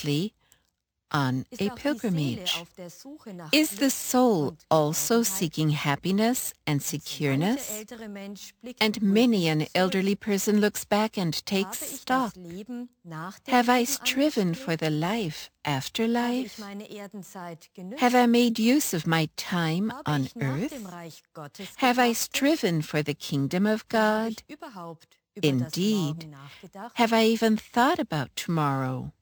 constantly on a pilgrimage? Is the soul also seeking happiness and secureness? And many an elderly person looks back and takes stock. Have I striven for the life after life? Have I made use of my time on earth? Have I striven for the kingdom of God? Indeed, have I even thought about tomorrow?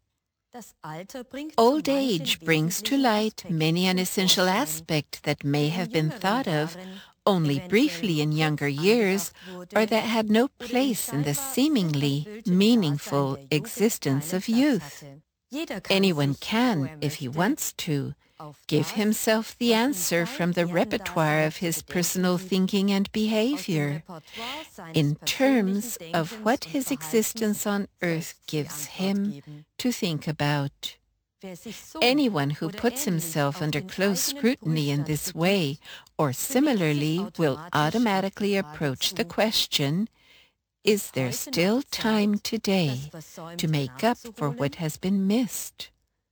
Old age brings to light many an essential aspect that may have been thought of only briefly in younger years, or that had no place in the seemingly meaningful existence of youth. Anyone can, if he wants to, give himself the answer from the repertoire of his personal thinking and behavior, in terms of what his existence on earth gives him to think about. Anyone who puts himself under close scrutiny in this way, or similarly, will automatically approach the question, is there still time today to make up for what has been missed?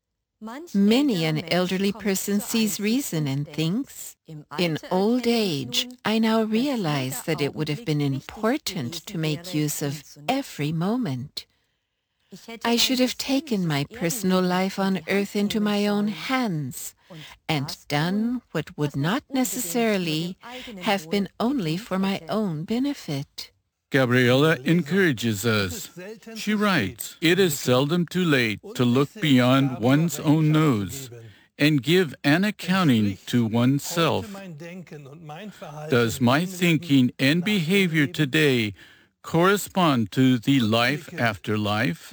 Many an elderly person sees reason and thinks, in old age, I now realize that it would have been important to make use of every moment. I should have taken my personal life on earth into my own hands and done what would not necessarily have been only for my own benefit. Gabriela encourages us. She writes, "It is seldom too late to look beyond one's own nose and give an accounting to oneself. Does my thinking and behavior today correspond to the life after life?"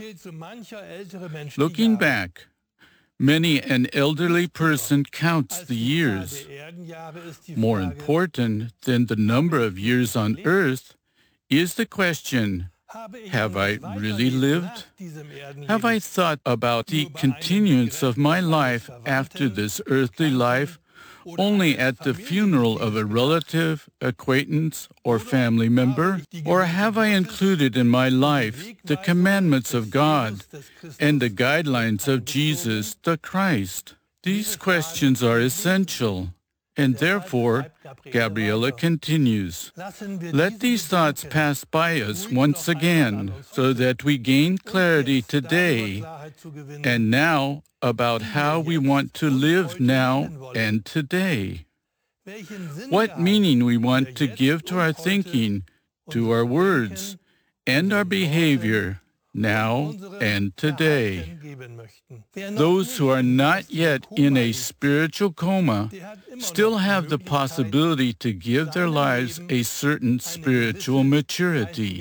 Looking back, many an elderly person counts the years. More important than the number of years on earth is the question, have I really lived? Have I thought about the continuance of my life after this earthly life only at the funeral of a relative, acquaintance, or family member? Or have I included in my life the commandments of God and the guidelines of Jesus the Christ? These questions are essential. And therefore, Gabriela continues, let these thoughts pass by us once again so that we gain clarity today and now about how we want to live now and today. What meaning we want to give to our thinking, to our words, and our behavior now and today. Those who are not yet in a spiritual coma still have the possibility to give their lives a certain spiritual maturity.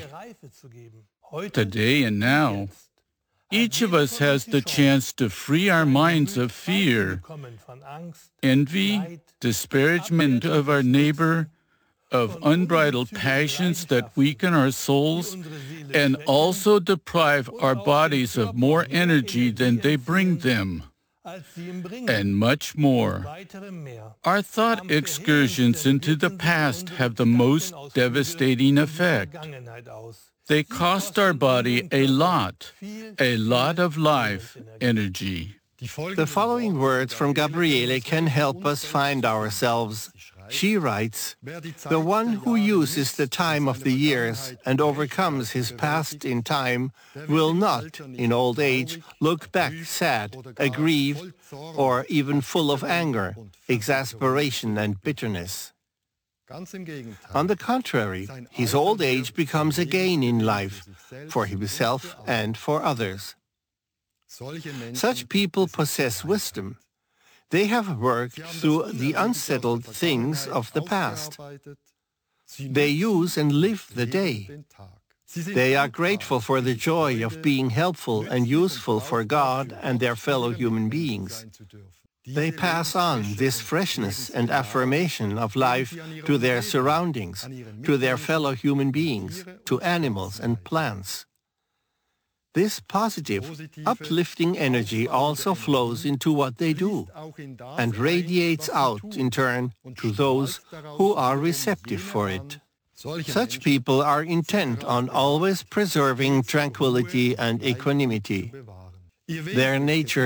Today and now, each of us has the chance to free our minds of fear, envy, disparagement of our neighbor, of unbridled passions that weaken our souls and also deprive our bodies of more energy than they bring them, and much more. Our thought excursions into the past have the most devastating effect. They cost our body a lot of life energy. The following words from Gabriele can help us find ourselves. She writes, "The one who uses the time of the years and overcomes his past in time will not, in old age, look back sad, aggrieved, or even full of anger, exasperation, and bitterness. On the contrary, his old age becomes a gain in life, for himself and for others. Such people possess wisdom. They have worked through the unsettled things of the past. They use and live the day. They are grateful for the joy of being helpful and useful for God and their fellow human beings. They pass on this freshness and affirmation of life to their surroundings, to their fellow human beings, to animals and plants. This positive, uplifting energy also flows into what they do and radiates out in turn to those who are receptive for it. Such people are intent on always preserving tranquility and equanimity. Their nature